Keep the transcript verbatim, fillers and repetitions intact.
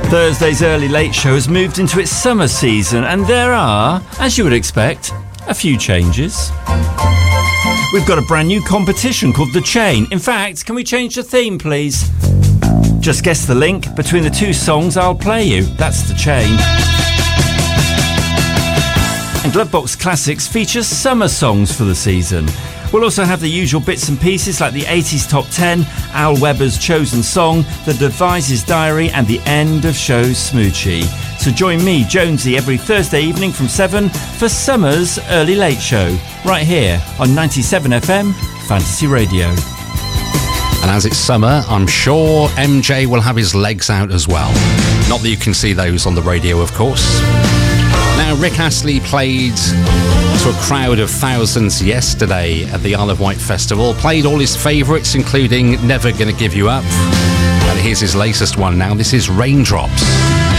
Thursday's Early Late Show has moved into its summer season, and there are, as you would expect, a few changes. We've got a brand new competition called The Chain. In fact, can we change the theme, please? Just guess the link between the two songs I'll play you. That's The Chain. And Glovebox Classics features summer songs for the season. We'll also have the usual bits and pieces like the eighties Top ten, Al Weber's Chosen Song, The Devices Diary and the End of Show Smoochie. So join me, Jonesy, every Thursday evening from seven for summer's Early Late Show, right here on ninety-seven F M Fantasy Radio. And as it's summer, I'm sure M J will have his legs out as well. Not that you can see those on the radio, of course. Now, Rick Astley played to a crowd of thousands yesterday at the Isle of Wight Festival. Played all his favourites, including Never Gonna Give You Up. And here's his latest one now. This is Raindrops.